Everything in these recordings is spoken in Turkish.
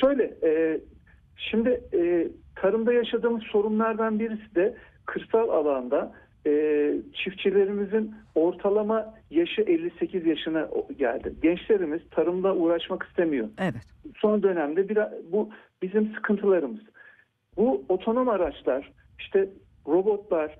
Şöyle, şimdi tarımda yaşadığımız sorunlardan birisi de kırsal alanda çiftçilerimizin ortalama yaşı 58 yaşına geldi. Gençlerimiz tarımda uğraşmak istemiyor. Evet. Son dönemde bu bizim sıkıntılarımız. Bu otonom araçlar, işte robotlar,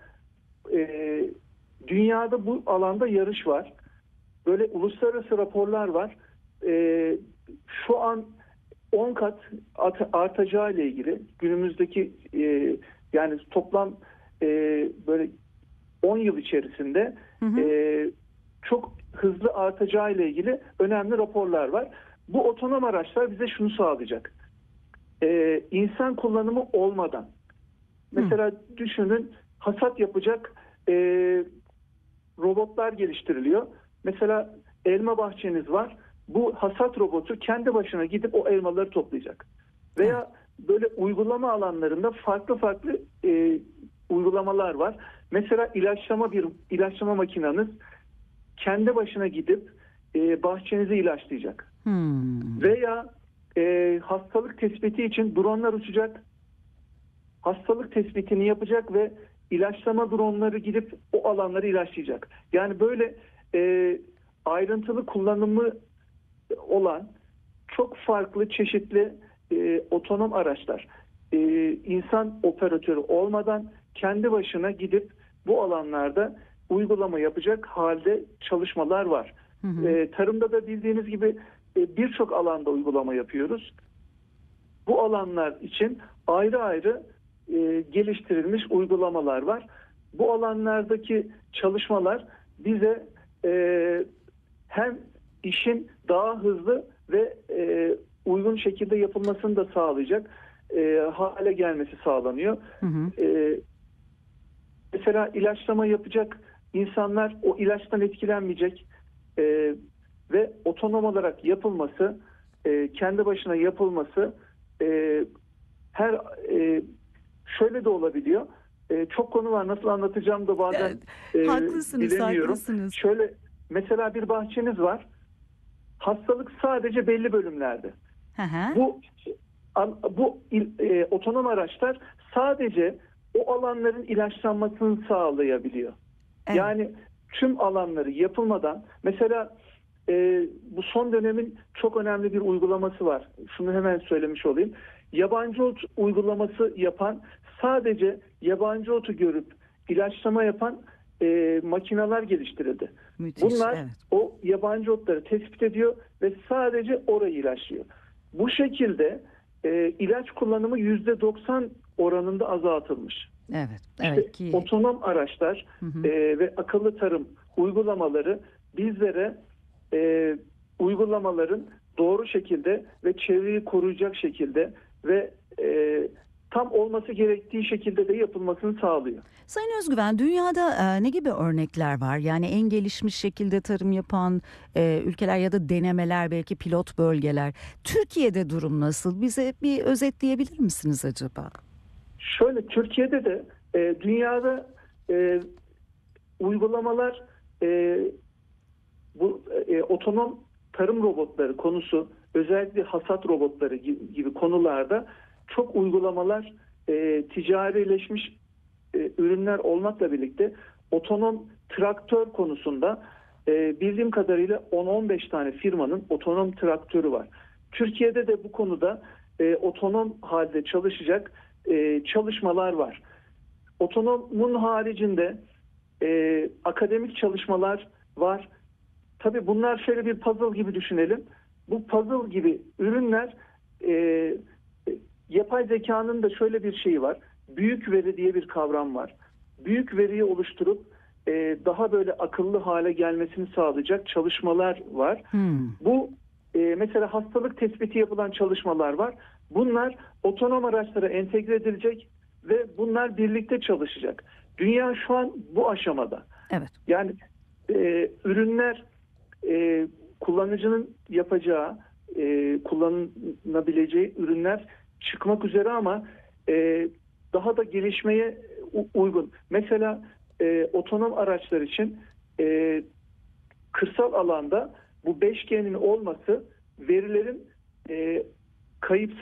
dünyada bu alanda yarış var. Böyle uluslararası raporlar var. Şu an 10 kat artacağı ile ilgili günümüzdeki yani toplam böyle 10 yıl içerisinde çok hızlı artacağı ile ilgili önemli raporlar var. Bu otonom araçlar bize şunu sağlayacak. İnsan kullanımı olmadan. Mesela düşünün, hasat yapacak robotlar geliştiriliyor. Mesela elma bahçeniz var. Bu hasat robotu kendi başına gidip o elmaları toplayacak. Veya böyle uygulama alanlarında farklı uygulamalar var. Mesela ilaçlama makineniz kendi başına gidip bahçenizi ilaçlayacak. Veya hastalık tespiti için dronlar uçacak. Hastalık tespitini yapacak ve ilaçlama dronları gidip o alanları ilaçlayacak. Yani böyle ayrıntılı kullanımı olan çok farklı çeşitli otonom araçlar insan operatörü olmadan kendi başına gidip bu alanlarda uygulama yapacak halde çalışmalar var. Tarımda da bildiğiniz gibi birçok alanda uygulama yapıyoruz. Bu alanlar için ayrı ayrı geliştirilmiş uygulamalar var. Bu alanlardaki çalışmalar bize hem işin daha hızlı ve uygun şekilde yapılmasını da sağlayacak hale gelmesi sağlanıyor. Mesela ilaçlama yapacak insanlar o ilaçtan etkilenmeyecek ve otonom olarak yapılması, kendi başına yapılması şöyle de olabiliyor. Çok konu var, nasıl anlatacağım da bazen bilemiyorum. Haklısınız. Şöyle, mesela bir bahçeniz var. Hastalık sadece belli bölümlerde. Bu otonom araçlar sadece o alanların ilaçlanmasını sağlayabiliyor. Evet. Yani tüm alanları yapılmadan, mesela bu son dönemin çok önemli bir uygulaması var. Şunu hemen söylemiş olayım. Yabancı ot uygulaması yapan, sadece yabancı otu görüp ilaçlama yapan makineler geliştirildi. Müthiş, Bunlar evet. o yabancı otları tespit ediyor ve sadece orayı ilaçlıyor. Bu şekilde ilaç kullanımı %90 oranında azaltılmış. Evet ki otonom araçlar ve akıllı tarım uygulamaları bizlere uygulamaların doğru şekilde ve çevreyi koruyacak şekilde ve tam olması gerektiği şekilde de yapılmasını sağlıyor. Sayın Özgüven, dünyada ne gibi örnekler var? Yani en gelişmiş şekilde tarım yapan ülkeler ya da denemeler, belki pilot bölgeler. Türkiye'de durum nasıl? Bize bir özetleyebilir misiniz acaba? Şöyle, Türkiye'de de dünyada uygulamalar bu otonom tarım robotları konusu, özellikle hasat robotları gibi konularda çok uygulamalar ticarileşmiş ürünler olmakla birlikte otonom traktör konusunda bildiğim kadarıyla 10-15 tane firmanın otonom traktörü var. Türkiye'de de bu konuda otonom halde çalışacak çalışmalar var. Otonomun haricinde akademik çalışmalar var. Tabii bunlar şöyle bir puzzle gibi düşünelim. Bu puzzle gibi ürünler, yapay zekanın da şöyle bir şeyi var. Büyük veri diye bir kavram var. Büyük veriyi oluşturup daha böyle akıllı hale gelmesini sağlayacak çalışmalar var. Bu mesela hastalık tespiti yapılan çalışmalar var. Bunlar otonom araçlara entegre edilecek ve bunlar birlikte çalışacak. Dünya şu an bu aşamada. Evet. Yani ürünler kullanıcının yapacağı, kullanabileceği ürünler çıkmak üzere ama daha da gelişmeye uygun. Mesela otonom araçlar için kırsal alanda bu 5G'nin olması verilerin kayıpsız